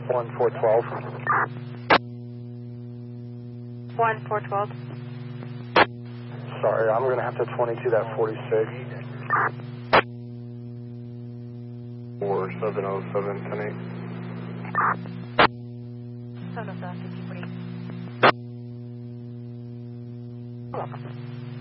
1412. 1412. Sorry, I'm going to have to 22 that 46. 4707, 10-8. 707, 5040.